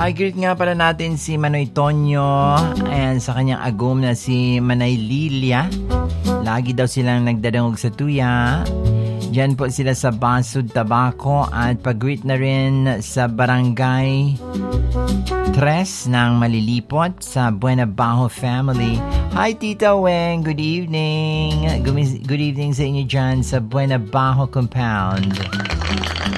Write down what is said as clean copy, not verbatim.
greet nga pala natin si Manoy Tonyo and sa kanyang agum na si Manay Lilia. Lagi daw silang nagdadangog sa tuya. Diyan po sila sa Basud, Tabaco at pag-greet na rin sa Barangay 3 ng Malilipot sa Buena Bajo family. Hi Tita Weng, good evening. Good evening sa inyo dyan sa Buena Bajo compound.